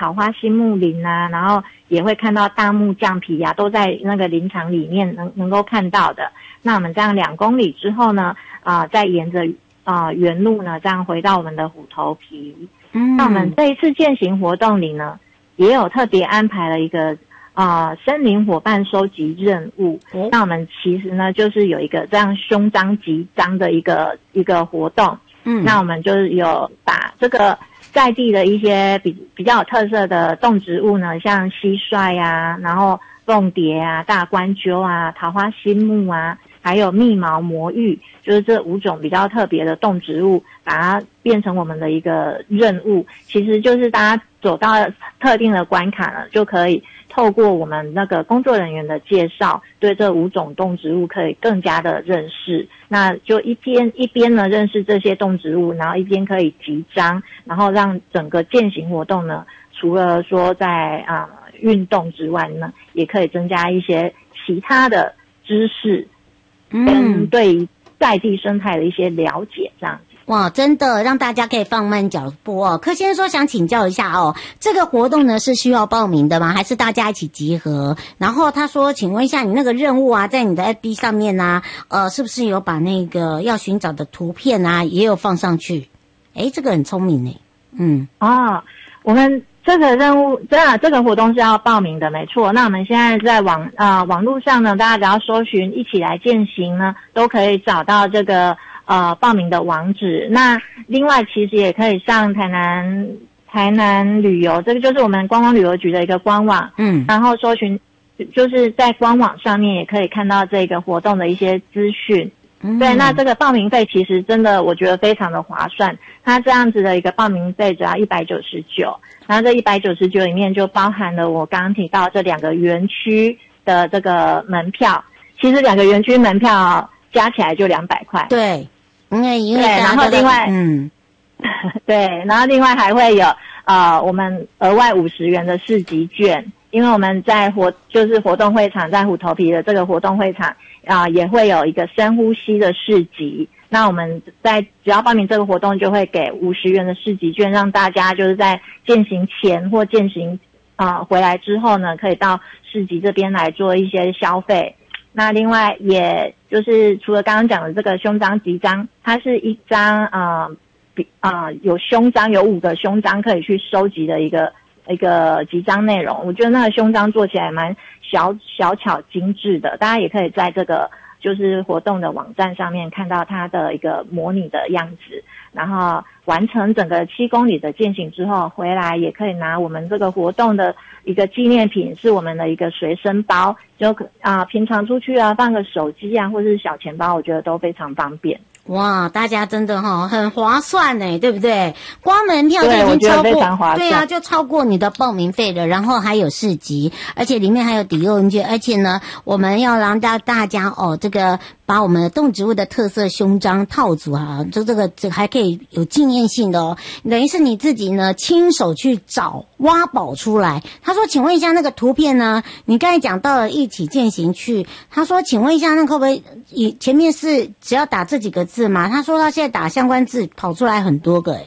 桃花心木林啊，然后也会看到大木降皮啊，都在那个林场里面能够看到的。那我们这样2公里之后呢，再沿着原路呢，这样回到我们的虎头皮。那我们这一次健行活动里呢，也有特别安排了一个森林伙伴收集任务。那我们其实呢，就是有一个这样胸章集章的一个活动。那我们就是有把这个在地的一些比较有特色的动植物呢，像蟋蟀啊，然后凤蝶啊、大冠鸠啊、桃花心木啊，还有密毛魔芋，就是这5种比较特别的动植物，把它变成我们的一个任务。其实就是大家走到特定的关卡呢，就可以透过我们那个工作人员的介绍，对这5种动植物可以更加的认识。那就一边呢认识这些动植物，然后一边可以集章，然后让整个健行活动呢，除了说在运动之外呢，也可以增加一些其他的知识，跟对于在地生态的一些了解，这样子。 哇，真的让大家可以放慢脚步哦。柯先生说想请教一下哦，这个活动呢是需要报名的吗？还是大家一起集合？然后他说，请问一下你那个任务啊，在你的 FB 上面啊，是不是有把那个要寻找的图片啊，也有放上去？这个很聪明耶。 我们这个任务，这个活动是要报名的，没错。那我们现在在网络上呢，大家只要搜寻一起来健行呢，都可以找到这个报名的网址。那另外其实也可以上台南旅游，这个就是我们观光旅游局的一个官网，然后搜寻，就是在官网上面也可以看到这个活动的一些资讯。对，那这个报名费其实真的我觉得非常的划算，它这样子的一个报名费只要199，然后这199里面就包含了我刚刚提到这2个园区的这个门票，其实2个园区门票加起来就200块。 对，因为然后另外对，然后另外还会有我们额外50元的市集券，因为我们在就是活动会场，在虎头皮的这个活动会场也会有一个深呼吸的市集。那我们只要报名这个活动，就会给50元的市集券，让大家就是在健行前或健行回来之后呢，可以到市集这边来做一些消费。那另外也就是除了刚刚讲的这个胸章集章，它是一张有胸章，有5个胸章可以去收集的一个集章内容。我觉得那个胸章做起来蛮小巧精致的，大家也可以在这个就是活动的网站上面看到它的一个模拟的样子。然后完成整个7公里的健行之后回来，也可以拿我们这个活动的一个纪念品，是我们的一个随身包，就平常出去放个手机或是小钱包，我觉得都非常方便。 哇，大家真的很划算呢，对不对？光门票就已经超过，对啊，就超过你的报名费了。然后还有市集，而且里面还有抵用券，而且呢，我们要让大家这个把我们的动植物的特色胸章套组这个还可以有纪念性的哦。等于是你自己呢亲手去找挖宝出来。他说，请问一下那个图片呢？你刚才讲到了一起健行去，他说，请问一下那可不可以前面是只要打这几个字吗？他说他现在打相关字跑出来很多个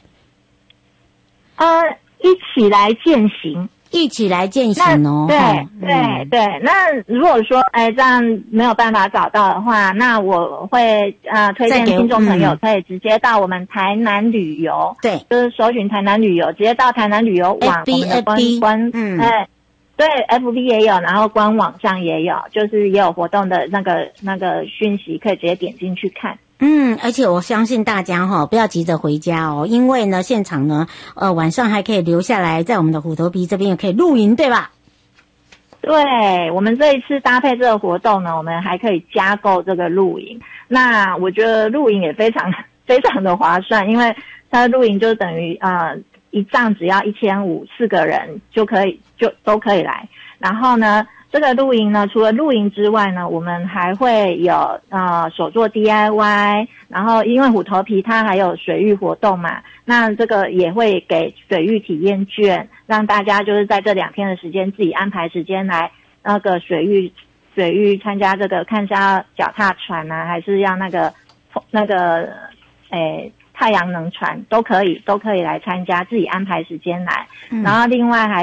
一起来健行， 一起来健行哦。 对。那如果说这样没有办法找到的话，那我会推荐听众朋友可以直接到我们台南旅游，对，就是搜寻台南旅游，直接到台南旅游网我们的对 FB 也有，然后官网上也有，就是也有活动的那个讯息，可以直接点进去看。 而且我相信大家不要急着回家哦，因为呢现场呢晚上还可以留下来，在我们的虎头皮这边也可以露营，对吧？ 对，我们这一次搭配这个活动呢，我们还可以加购这个露营。那我觉得露营也非常非常的划算，因为它的露营就等于一帐只要1500，4个人就都可以来。然后呢，这个露营呢，除了露营之外呢，我们还会有手做 DIY， 然后因为虎头皮它还有水域活动嘛，那这个也会给水域体验券，让大家就是在这2天的时间自己安排时间来那个水域参加这个，看是要脚踏船还是要那个太阳能船都可以来参加，自己安排时间来。然后另外还